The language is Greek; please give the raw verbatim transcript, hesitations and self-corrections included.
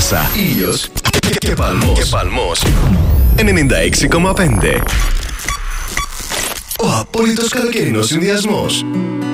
ανάσα, ήλιος και, και παλμός. Και παλμός. ενενήντα έξι κόμμα πέντε. Ο απόλυτος καλοκαιρινός συνδυασμός.